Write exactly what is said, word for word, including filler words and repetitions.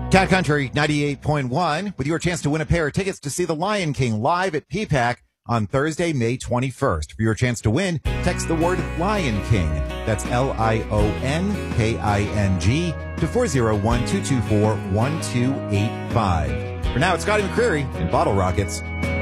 Cat Country ninety-eight point one with your chance to win a pair of tickets to see The Lion King live at P PAC on Thursday, May twenty-first. For your chance to win, text the word Lion King. That's L I O N K I N G to four oh one, two two four, one two eight five. For now, it's Scotty McCreery in Bottle Rockets.